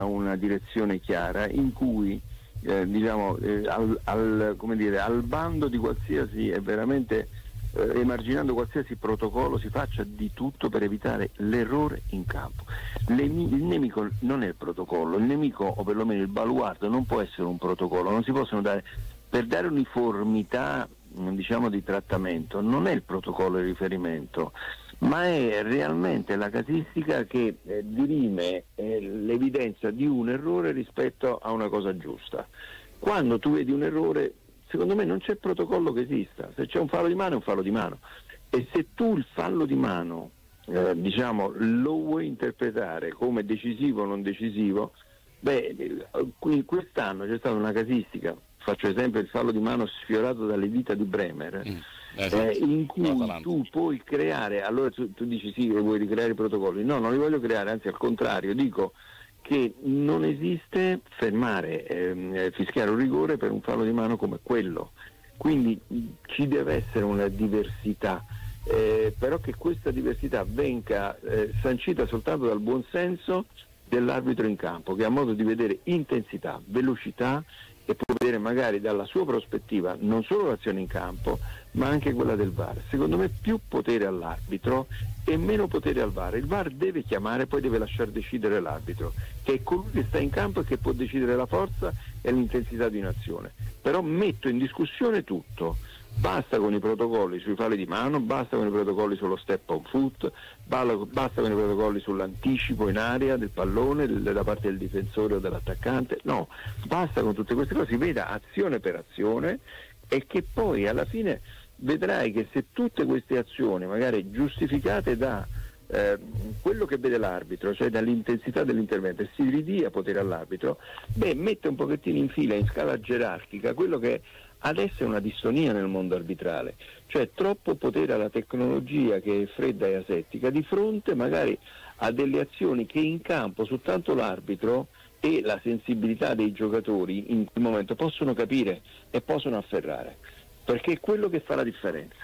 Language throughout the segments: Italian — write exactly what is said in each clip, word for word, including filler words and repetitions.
una direzione chiara in cui eh, diciamo eh, al, al, come dire, al bando di qualsiasi è veramente eh, emarginando qualsiasi protocollo si faccia di tutto per evitare l'errore in campo. Le, il nemico non è il protocollo, il nemico o perlomeno il baluardo non può essere un protocollo, non si possono dare per dare uniformità diciamo di trattamento, non è il protocollo di riferimento, ma è realmente la casistica che eh, dirime eh, l'evidenza di un errore rispetto a una cosa giusta. Quando tu vedi un errore, secondo me non c'è protocollo che esista, se c'è un fallo di mano è un fallo di mano, e se tu il fallo di mano eh, diciamo lo vuoi interpretare come decisivo o non decisivo, beh, qui, quest'anno c'è stata una casistica, faccio esempio il fallo di mano sfiorato dalle dita di Bremer, mm, esatto. eh, in cui no, tu puoi creare, allora tu, tu dici sì, vuoi ricreare i protocolli, no, non li voglio creare, anzi al contrario, dico che non esiste fermare, ehm, fischiare un rigore per un fallo di mano come quello, quindi ci deve essere una diversità, eh, però che questa diversità venga eh, sancita soltanto dal buon senso dell'arbitro in campo, che ha modo di vedere intensità, velocità, e può vedere magari dalla sua prospettiva non solo l'azione in campo ma anche quella del V A R. Secondo me più potere all'arbitro e meno potere al V A R. Il V A R deve chiamare, poi deve lasciar decidere l'arbitro, che è colui che sta in campo e che può decidere la forza e l'intensità di un'azione. Però metto in discussione tutto. Basta con i protocolli sui falli di mano, basta con i protocolli sullo step on foot, basta con i protocolli sull'anticipo in area del pallone da parte del difensore o dell'attaccante, no, basta con tutte queste cose, si veda azione per azione, e che poi alla fine vedrai che se tutte queste azioni magari giustificate da eh, quello che vede l'arbitro, cioè dall'intensità dell'intervento, e si ridia potere all'arbitro, beh, mette un pochettino in fila, in scala gerarchica, quello che adesso è una distonia nel mondo arbitrale, cioè troppo potere alla tecnologia che è fredda e asettica di fronte magari a delle azioni che in campo soltanto l'arbitro e la sensibilità dei giocatori in quel momento possono capire e possono afferrare, perché è quello che fa la differenza.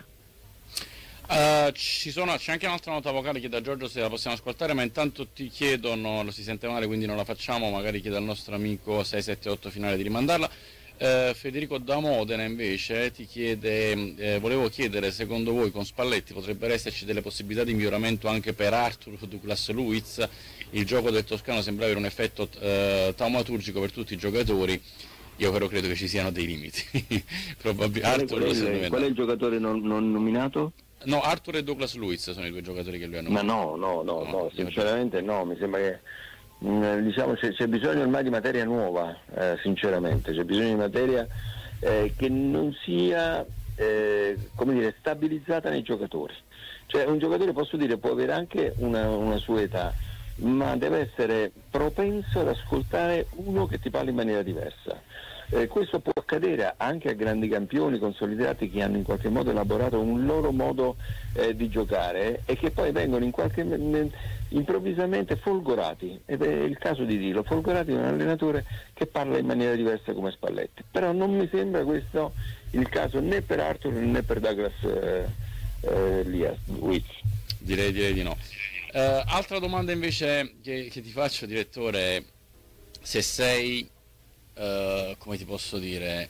Uh, ci sono, c'è anche un'altra nota vocale che da Giorgio, se la possiamo ascoltare, ma intanto ti chiedono, lo si sente male quindi non la facciamo, magari chiede al nostro amico sei sette otto finale di rimandarla. Uh, Federico da Modena invece ti chiede, eh, volevo chiedere, secondo voi con Spalletti potrebbero esserci delle possibilità di miglioramento anche per Arthur Douglas Luiz? Il gioco del toscano sembra avere un effetto uh, taumaturgico per tutti i giocatori. Io però credo che ci siano dei limiti. Probabilmente Arthur, qual, è il, qual è il giocatore non, non nominato? No, Arthur e Douglas Luiz sono i due giocatori che lui ha nominato. Ma no, no, no, no, no sinceramente no, mi sembra che mh, diciamo c'è, c'è bisogno ormai di materia nuova, eh, sinceramente, c'è bisogno di materia eh, che non sia eh, come dire, stabilizzata nei giocatori. Cioè un giocatore, posso dire, può avere anche una, una sua età, ma deve essere propenso ad ascoltare uno che ti parla in maniera diversa. Eh, questo può accadere anche a grandi campioni consolidati che hanno in qualche modo elaborato un loro modo eh, di giocare e che poi vengono in qualche m- improvvisamente folgorati, ed è il caso di dirlo, folgorati da un allenatore che parla in maniera diversa come Spalletti. Però non mi sembra questo il caso né per Arthur né per Douglas eh, eh, Luiz. Direi, direi di no. Uh, altra domanda invece che, che ti faccio, direttore, se sei Uh, come ti posso dire,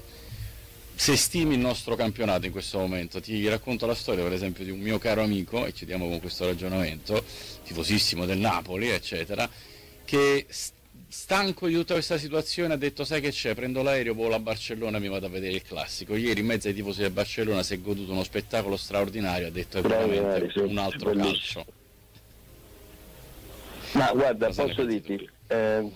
se stimi il nostro campionato in questo momento. Ti racconto la storia per esempio di un mio caro amico, e chiudiamo con questo ragionamento, tifosissimo del Napoli eccetera, che stanco di tutta questa situazione ha detto: sai che c'è, prendo l'aereo, volo a Barcellona e mi vado a vedere il classico. Ieri in mezzo ai tifosi del Barcellona si è goduto uno spettacolo straordinario, ha detto è veramente un altro calcio. Ma guarda, posso dirti eh,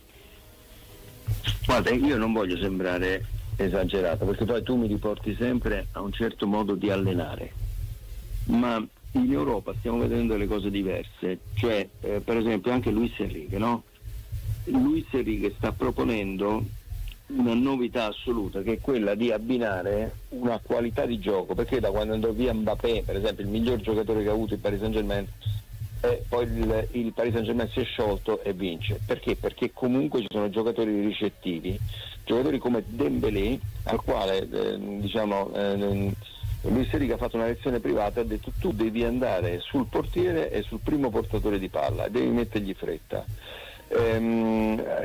guarda, io non voglio sembrare esagerato, perché poi tu mi riporti sempre a un certo modo di allenare, ma in Europa stiamo vedendo delle cose diverse, cioè eh, per esempio anche Luis Enrique, no? Luis Enrique sta proponendo una novità assoluta, che è quella di abbinare una qualità di gioco, perché da quando andò via Mbappé, per esempio, il miglior giocatore che ha avuto il Paris Saint-Germain, e poi il, il Paris Saint-Germain si è sciolto e vince. Perché? Perché comunque ci sono giocatori ricettivi, giocatori come Dembélé, al quale eh, diciamo eh, Luis Enrique ha fatto una lezione privata e ha detto: tu devi andare sul portiere e sul primo portatore di palla, devi mettergli fretta. ehm,